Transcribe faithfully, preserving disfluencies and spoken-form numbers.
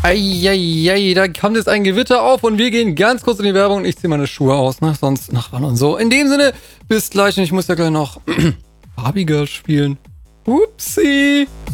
Eieiei, da kommt jetzt ein Gewitter auf und wir gehen ganz kurz in die Werbung und ich ziehe meine Schuhe aus, ne? Sonst Nachbarn und so. In dem Sinne, bis gleich und ich muss ja gleich noch Barbie Girl spielen. Upsi.